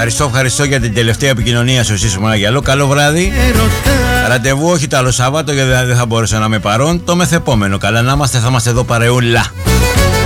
Ευχαριστώ για την τελευταία επικοινωνία σου, Σύσου Μαναγιαλό. Καλό βράδυ. Ραντεβού όχι το άλλο Σάββατο, γιατί δεν θα μπορούσα να είμαι παρόν. Το μεθεπόμενο. Καλά να είμαστε, θα είμαστε εδώ παρεούλα.